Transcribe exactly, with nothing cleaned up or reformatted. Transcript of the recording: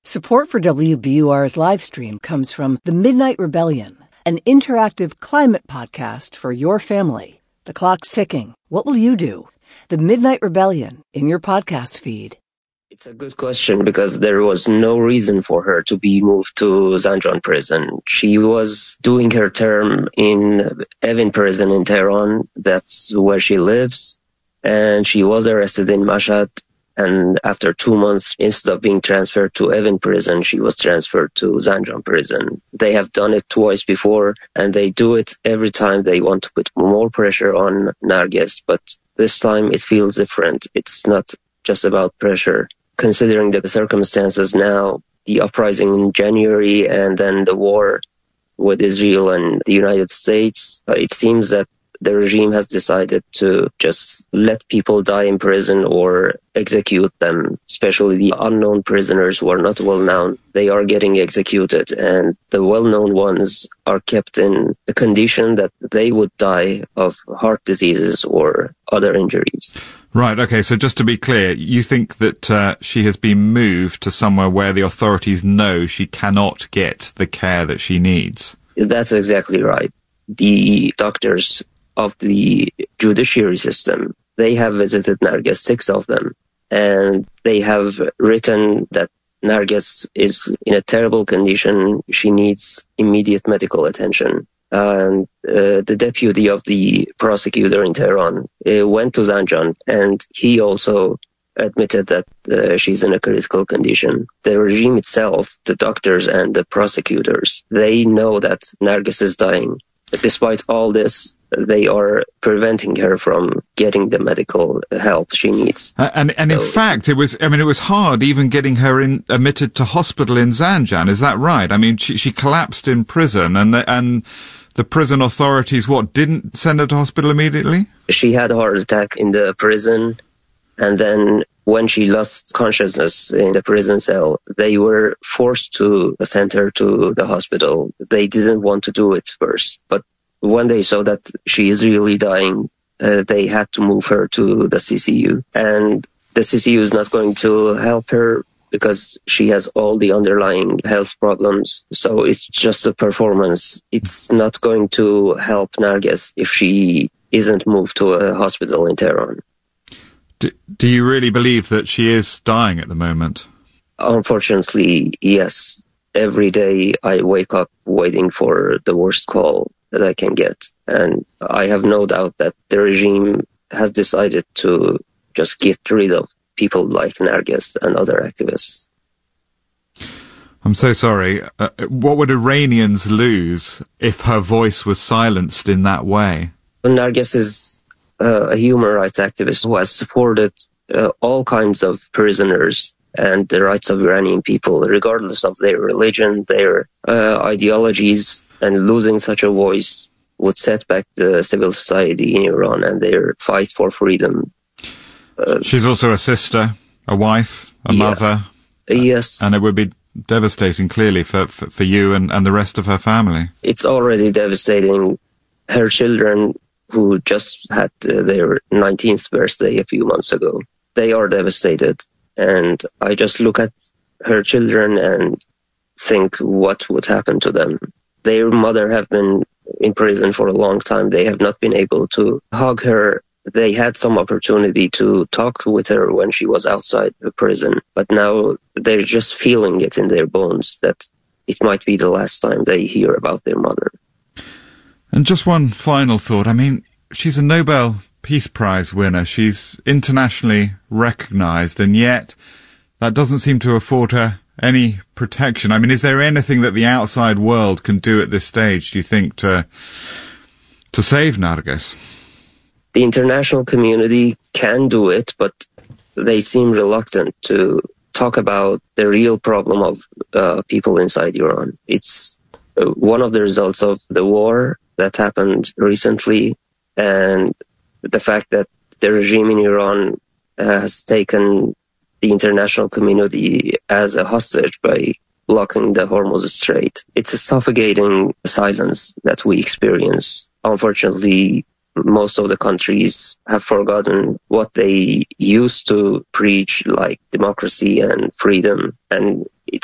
Support for W B U R's live stream comes from The Midnight Rebellion, an interactive climate podcast for your family. The clock's ticking. What will you do? The Midnight Rebellion in your podcast feed. It's a good question because there was no reason for her to be moved to Zanjan prison. She was doing her term in Evin prison in Tehran. That's where she lives. And she was arrested in Mashhad. And after two months, instead of being transferred to Evin prison, she was transferred to Zanjan prison. They have done it twice before, and they do it every time they want to put more pressure on Narges. But this time it feels different. It's not just about pressure. Considering the circumstances now, the uprising in January and then the war with Israel and the United States, it seems that the regime has decided to just let people die in prison or execute them, especially the unknown prisoners who are not well known. They are getting executed, and the well-known ones are kept in a condition that they would die of heart diseases or other injuries. Right, okay, so just to be clear, you think that uh, she has been moved to somewhere where the authorities know she cannot get the care that she needs? That's exactly right. The doctors of the judiciary system, they have visited Narges, six of them, and they have written that Narges is in a terrible condition. She needs immediate medical attention. And uh, the deputy of the prosecutor in Tehran uh, went to Zanjan, and he also admitted that uh, she's in a critical condition. The regime itself, the doctors and the prosecutors, they know that Narges is dying. But despite all this, they are preventing her from getting the medical help she needs. Uh, and and so, in fact, it was, I mean, it was hard even getting her in, admitted to hospital in Zanjan. Is that right? I mean, she, she collapsed in prison, and the, and the prison authorities, what, didn't send her to hospital immediately? She had a heart attack in the prison, and then when she lost consciousness in the prison cell, they were forced to send her to the hospital. They didn't want to do it first, but when they saw that she is really dying, uh, they had to move her to the C C U. And the C C U is not going to help her because she has all the underlying health problems. So it's just a performance. It's not going to help Narges if she isn't moved to a hospital in Tehran. Do, do you really believe that she is dying at the moment? Unfortunately, yes. Every day I wake up waiting for the worst call that I can get. And I have no doubt that the regime has decided to just get rid of people like Narges and other activists. I'm so sorry. Uh, what would Iranians lose if her voice was silenced in that way? Narges is Uh, a human rights activist who has supported uh, all kinds of prisoners and the rights of Iranian people, regardless of their religion, their uh, ideologies, and losing such a voice would set back the civil society in Iran and their fight for freedom. Uh, She's also a sister, a wife, a yeah. mother. Yes. And it would be devastating, clearly, for, for, for you and, and the rest of her family. It's already devastating. Her children, who just had uh, their nineteenth birthday a few months ago, they are devastated. And I just look at her children and think what would happen to them. Their mother have been in prison for a long time. They have not been able to hug her. They had some opportunity to talk with her when she was outside the prison, but now they're just feeling it in their bones that it might be the last time they hear about their mother. And just one final thought. I mean, she's a Nobel Peace Prize winner. She's internationally recognized, and yet that doesn't seem to afford her any protection. I mean, is there anything that the outside world can do at this stage, do you think, to to save Narges? The international community can do it, but they seem reluctant to talk about the real problem of uh, people inside Iran. It's uh, one of the results of the war that happened recently, and the fact that the regime in Iran uh, has taken the international community as a hostage by blocking the Hormuz Strait. It's a suffocating silence that we experience. Unfortunately, most of the countries have forgotten what they used to preach, like democracy and freedom, and